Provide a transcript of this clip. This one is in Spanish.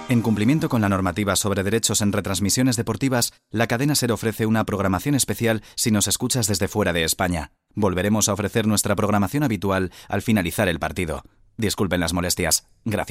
En cumplimiento con la normativa sobre derechos en retransmisiones deportivas, la cadena SER ofrece una programación especial si nos escuchas desde fuera de España. Volveremos a ofrecer nuestra programación habitual al finalizar el partido. Disculpen las molestias. Gracias.